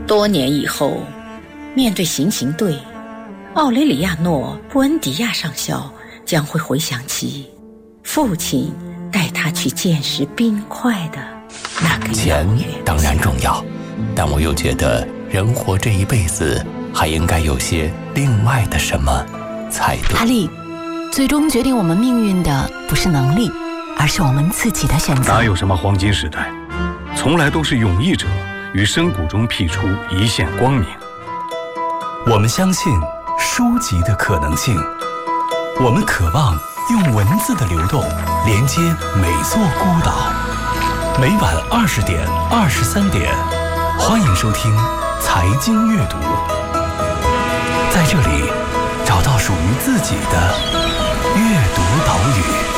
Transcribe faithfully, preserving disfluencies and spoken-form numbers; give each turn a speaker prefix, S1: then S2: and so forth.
S1: 多年以后，面对行刑队，奥雷里亚诺·布恩迪亚上校将会回想起父亲带他去见识冰块的那个
S2: 钱当然重要，但我又觉得人活这一辈子还应该有些另外的什么才对。
S3: 阿丽，最终决定我们命运的不是能力，而是我们自己的选择。
S4: 哪有什么黄金时代，从来都是勇毅者于深谷中辟出一线光明。
S5: 我们相信书籍的可能性，我们渴望用文字的流动连接每座孤岛。每晚二十点、二十三点，欢迎收听财经阅读，在这里找到属于自己的阅读岛屿。